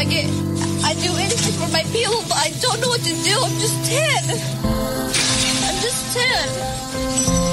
I do anything for my people, but I don't know what to do. I'm just 10. I'm just 10.